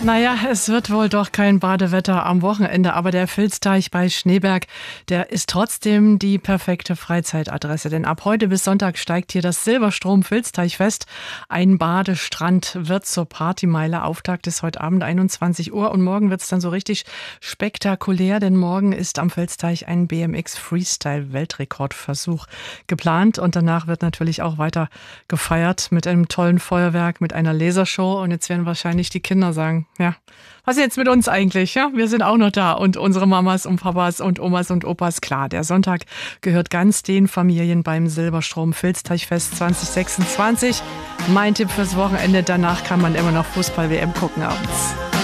Naja, es wird wohl doch kein Badewetter am Wochenende, aber der Vilsteich bei Schneeberg, der ist trotzdem die perfekte Freizeitadresse. Denn ab heute bis Sonntag steigt hier das Silberstrom-Vilsteichfest. Ein Badestrand wird zur Partymeile. Auftakt ist heute Abend 21 Uhr und morgen wird es dann so richtig spektakulär, denn morgen ist am Vilsteich ein BMX Freestyle Weltrekordversuch geplant und danach wird natürlich auch weiter gefeiert mit einem tollen Feuerwerk, mit einer Lasershow und jetzt werden wahrscheinlich die Kinder sagen, ja, was ist jetzt mit uns eigentlich? Ja, wir sind auch noch da und unsere Mamas und Papas und Omas und Opas. Klar, der Sonntag gehört ganz den Familien beim Silberstrom-Vilsteichfest 2026. Mein Tipp fürs Wochenende, danach kann man immer noch Fußball-WM gucken abends.